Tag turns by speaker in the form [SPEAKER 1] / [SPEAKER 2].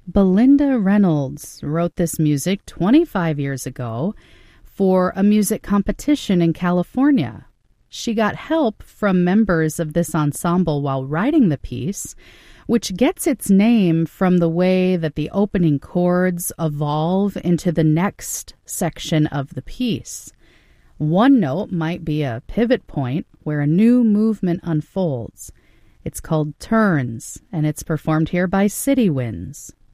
[SPEAKER 1] Belinda Reynolds wrote this music 25 years ago for a music competition in California. She got help from members of this ensemble while writing the piece, which gets its name from the way that the opening chords evolve into the next section of the piece. One note might be a pivot point where a new movement unfolds. It's called turns, and it's performed here by City Winds.